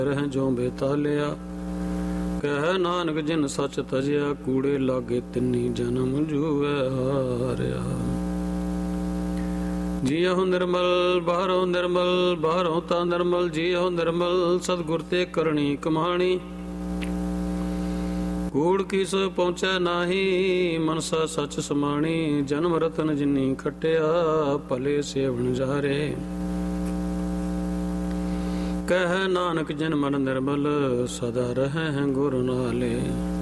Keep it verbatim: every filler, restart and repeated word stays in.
ਰਹਿ ਜੋ ਬੇਤਾਲਿਆ। ਕਹਿ ਨਾਨਕ ਜਿਨ ਸੱਚ ਤਜਿਆ, ਕੂੜੇ ਲਾਗੇ ਤਿੰਨੀ ਜਨਮ ਜੂਐ ਹਾਰਿਆ। ਜੀਉ ਨਿਰਮਲ ਬਾਹਰੋਂ ਨਿਰਮਲ, ਬਾਹਰੋਂ ਤਾਂ ਨਿਰਮਲ। ਜੀਉ ਨਿਰਮਲ ਸਤਿਗੁਰ ਤੇ ਕਰਨੀ ਕਮਾਣੀ। ਕੂੜ ਕੀ ਸੋ ਪਹੁੰਚੈ ਨਾਹੀ, ਮਨਸਾ ਸੱਚ ਸਮਾਣੀ। ਜਨਮ ਰਤਨ ਜਿਨੀ ਖਟਿਆ, ਭਲੇ ਸੇਵਨ ਜਾਰੇ। ਕਹਿ ਨਾਨਕ ਜਿਨ ਮਨ ਨਿਰਮਲ, ਸਦਾ ਰਹੈ ਗੁਰ ਨਾਲੇ।